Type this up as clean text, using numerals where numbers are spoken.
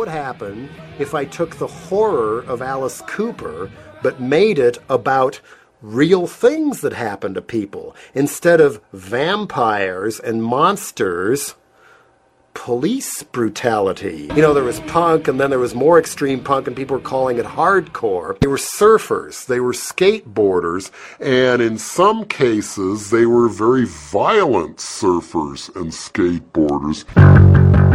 would happen if I took the horror of Alice Cooper but made it about real things that happen to people. Instead of vampires and monsters, police brutality. You know, there was punk, and then there was more extreme punk, and people were calling it hardcore. They were surfers, they were skateboarders, and in some cases, they were very violent surfers and skateboarders.